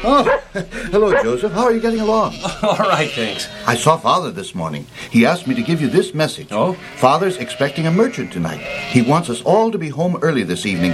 Oh, hello, Joseph. How are you getting along? All right, thanks. I saw Father this morning. He asked me to give you this message. Oh? Father's expecting a merchant tonight. He wants us all to be home early this evening